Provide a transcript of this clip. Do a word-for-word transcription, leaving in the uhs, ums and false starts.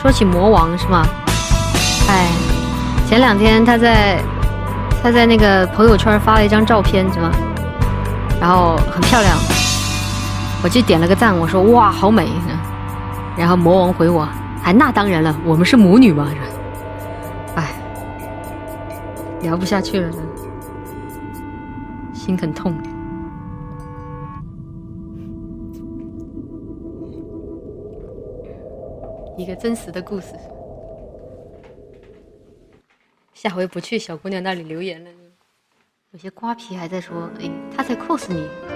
说起魔王是吗？哎，前两天他在他在那个朋友圈发了一张照片是吗？然后很漂亮，我就点了个赞，我说哇好美。然后魔王回我，哎那当然了，我们是母女嘛。哎，聊不下去了，心很痛。一个真实的故事。下回不去小姑娘那里留言了。有些瓜皮还在说，哎，他在 cos 你。